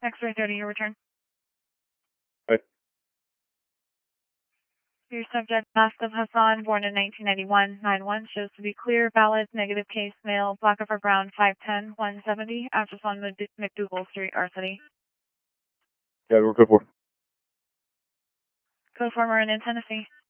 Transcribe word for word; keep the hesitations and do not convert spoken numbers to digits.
X-ray thirty, your return. Hi. Your subject, Maskov Hassan, born in nineteen ninety-one, nine one, shows to be clear, valid, negative case, male, black over brown, five ten, one seventy, address on Mc McDougal Street, R City. Yeah, we're good for. Code former and in Tennessee.